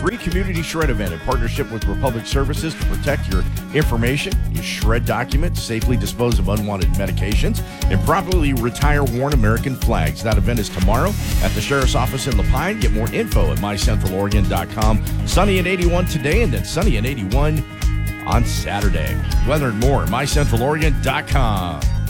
free community shred event in partnership with Republic Services to protect your information. You shred documents, safely dispose of unwanted medications, and properly retire worn American flags. That event is tomorrow at the Sheriff's Office in La Pine. Get more info at mycentraloregon.com. Sunny at 81 today, and then sunny at 81 on Saturday. Weather and more at mycentraloregon.com.